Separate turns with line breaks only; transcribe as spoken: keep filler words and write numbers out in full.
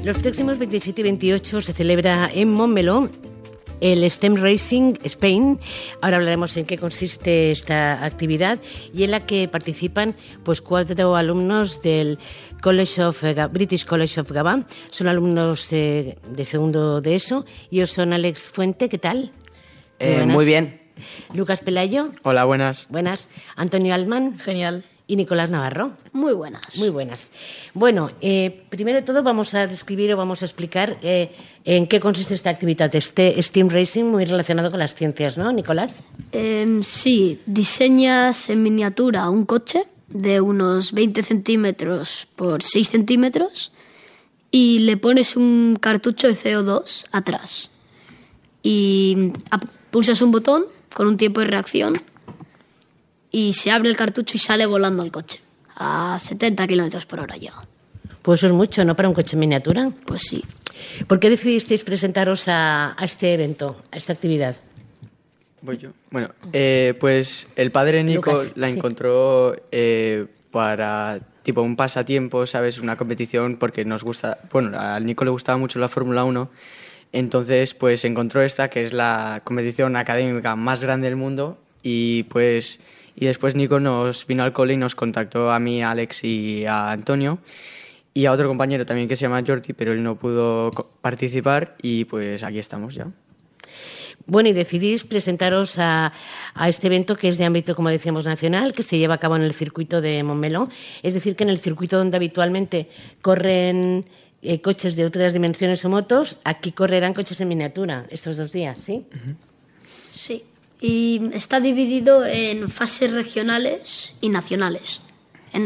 Los próximos veintisiete y veintiocho se celebra en Montmeló el STEM Racing Spain. Ahora hablaremos en qué consiste esta actividad y en la que participan pues cuatro alumnos del College of British College of Gavà. Son alumnos eh, de segundo de ESO y ellos son Alex Fuente, ¿qué tal?
Eh, muy bien.
Lucas Pelayo.
Hola, buenas.
Buenas. Antonio Altman.
Genial.
Y Nicolás Navarro.
Muy buenas.
Muy buenas. Bueno, eh, primero de todo vamos a describir o vamos a explicar eh, en qué consiste esta actividad, este STEM Racing, muy relacionado con las ciencias, ¿no, Nicolás?
Eh, sí, diseñas en miniatura un coche de unos veinte centímetros por seis centímetros y le pones un cartucho de C O dos atrás. Y pulsas un botón con un tiempo de reacción y se abre el cartucho y sale volando el coche. A setenta kilómetros por hora llega.
Pues eso es mucho, ¿no?, para un coche en miniatura.
Pues sí.
¿Por qué decidisteis presentaros a, a este evento, a esta actividad?
Voy yo. Bueno, eh, pues el padre Nico
Lucas,
la
sí.
encontró eh, para tipo un pasatiempo, ¿sabes? Una competición porque nos gusta... Bueno, a Nico le gustaba mucho la Fórmula uno. Entonces, pues encontró esta, que es la competición académica más grande del mundo. Y pues... Y después Nico nos vino al cole y nos contactó a mí, a Alex y a Antonio y a otro compañero también que se llama Jordi, pero él no pudo participar y pues aquí estamos ya.
Bueno, y decidís presentaros a, a este evento que es de ámbito, como decíamos, nacional, que se lleva a cabo en el circuito de Montmeló. Es decir, que en el circuito donde habitualmente corren eh, coches de otras dimensiones o motos, aquí correrán coches en miniatura estos dos días, ¿sí?
Uh-huh.
Sí. Y está dividido en fases regionales y nacionales.